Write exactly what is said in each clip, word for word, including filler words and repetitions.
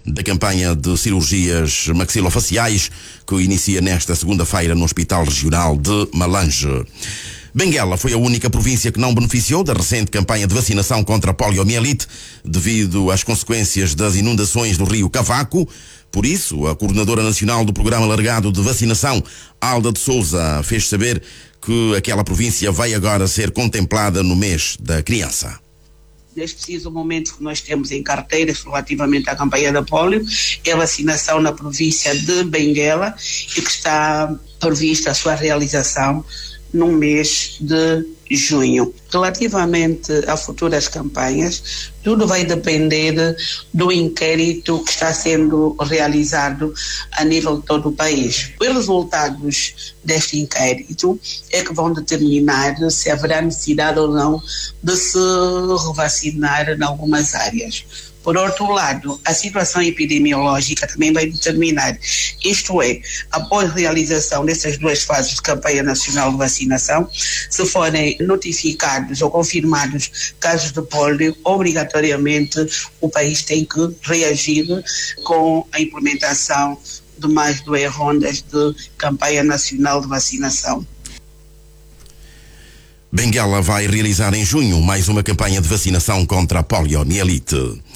da campanha de cirurgias maxilofaciais que inicia nesta segunda-feira no Hospital Regional de Malange. Benguela foi a única província que não beneficiou da recente campanha de vacinação contra a poliomielite devido às consequências das inundações do rio Cavaco. Por isso, a coordenadora nacional do Programa Alargado de Vacinação, Alda de Souza, fez saber que aquela província vai agora ser contemplada no mês da criança. Neste preciso momento que nós temos em carteira relativamente à campanha da polio é a vacinação na província de Benguela e que está prevista a sua realização no mês de junho. Relativamente a futuras campanhas, tudo vai depender do inquérito que está sendo realizado a nível de todo o país. Os resultados deste inquérito é que vão determinar se haverá necessidade ou não de se revacinar em algumas áreas. Por outro lado, a situação epidemiológica também vai determinar, isto é, após a realização dessas duas fases de campanha nacional de vacinação, se forem notificados ou confirmados casos de pólio, obrigatoriamente o país tem que reagir com a implementação de mais duas rondas de campanha nacional de vacinação. Benguela vai realizar em junho mais uma campanha de vacinação contra a poliomielite.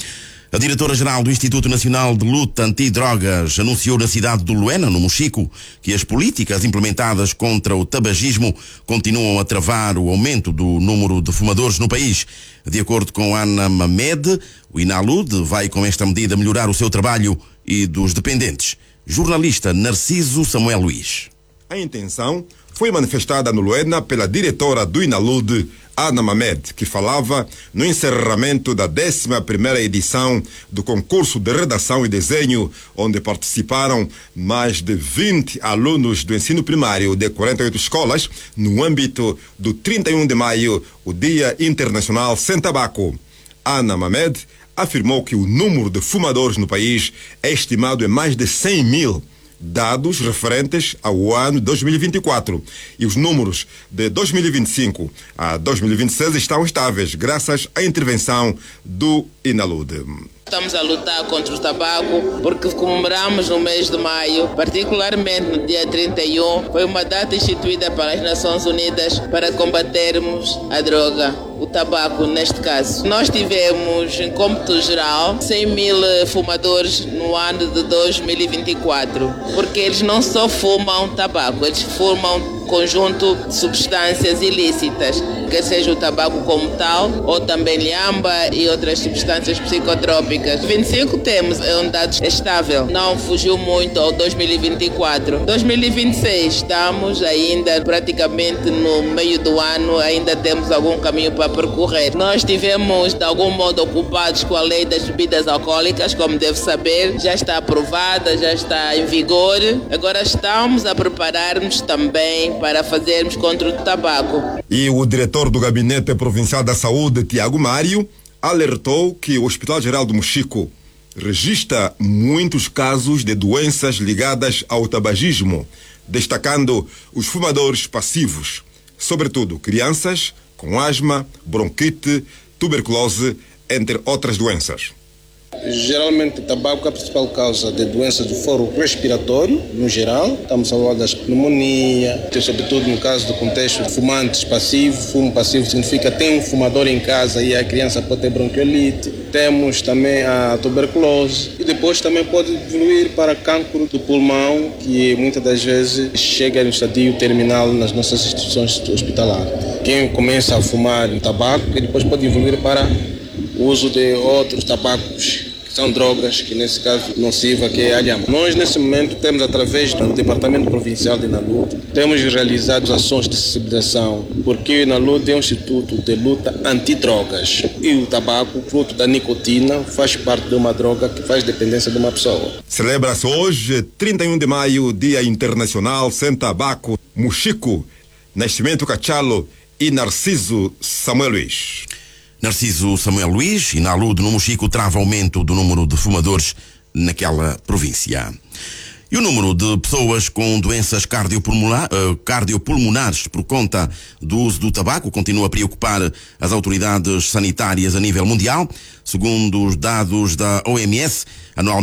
A diretora-geral do Instituto Nacional de Luta Antidrogas anunciou na cidade de Luena, no Mochico, que as políticas implementadas contra o tabagismo continuam a travar o aumento do número de fumadores no país. De acordo com Ana Mamed, o INALUD vai com esta medida melhorar o seu trabalho e dos dependentes. Jornalista Narciso Samuel Luís. A intenção foi manifestada no Luena pela diretora do INALUD, Ana Mamed, que falava no encerramento da décima primeira edição do concurso de redação e desenho, onde participaram mais de vinte alunos do ensino primário de quarenta e oito escolas, no âmbito do trinta e um de maio, o Dia Internacional Sem Tabaco. Ana Mamed afirmou que o número de fumadores no país é estimado em mais de cem mil, dados referentes ao ano dois mil e vinte e quatro, e os números de dois mil e vinte e cinco a dois mil e vinte e seis estão estáveis graças à intervenção do INALUD. Estamos a lutar contra o tabaco porque comemoramos no mês de maio, particularmente no dia trinta e um, foi uma data instituída pelas Nações Unidas para combatermos a droga, o tabaco neste caso. Nós tivemos, em cômputo geral, cem mil fumadores no ano de dois mil e vinte e quatro, porque eles não só fumam tabaco, eles fumam conjunto de substâncias ilícitas, quer seja o tabaco como tal, ou também lhamba e outras substâncias psicotrópicas. vinte e cinco temos, é um dado estável, não fugiu muito ao dois mil e vinte e quatro. dois mil e vinte e seis estamos ainda praticamente no meio do ano, ainda temos algum caminho para percorrer. Nós estivemos de algum modo ocupados com a lei das bebidas alcoólicas, como deve saber, já está aprovada, já está em vigor. Agora estamos a preparar-nos também para fazermos contra o tabaco. E o diretor do Gabinete Provincial da Saúde, Tiago Mário, alertou que o Hospital Geral do Mochico registra muitos casos de doenças ligadas ao tabagismo, destacando os fumadores passivos, sobretudo crianças com asma, bronquite, tuberculose, entre outras doenças. Geralmente, o tabaco é a principal causa de doenças do foro respiratório, no geral. Estamos a falar das pneumonia, sobretudo no caso do contexto de fumantes passivos. Fumo passivo significa que tem um fumador em casa e a criança pode ter bronquiolite. Temos também a tuberculose e depois também pode evoluir para cancro do pulmão, que muitas das vezes chega no estadio terminal nas nossas instituições hospitalares. Quem começa a fumar tabaco e depois pode evoluir para o uso de outros tabacos, que são drogas, que nesse caso nociva, que é a lhama. Nós, nesse momento, temos, através do Departamento Provincial de INALUD, temos realizado ações de sensibilização, porque o INALUD é um instituto de luta antidrogas. E o tabaco, fruto da nicotina, faz parte de uma droga que faz dependência de uma pessoa. Celebra-se hoje, trinta e um de maio, Dia Internacional Sem Tabaco. Mochico, Nascimento Cachalo e Narciso Samuel Luís. Narciso Samuel Luís, INALUD no Mochico trava aumento do número de fumadores naquela província. E o número de pessoas com doenças cardiopulmonar, uh, cardiopulmonares por conta do uso do tabaco continua a preocupar as autoridades sanitárias a nível mundial. Segundo os dados da O M S, anualmente